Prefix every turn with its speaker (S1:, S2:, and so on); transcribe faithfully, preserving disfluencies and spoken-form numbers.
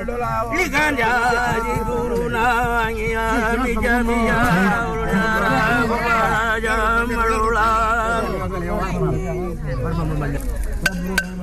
S1: Ikan jadi turunan ya mija mija ulana jam malulang.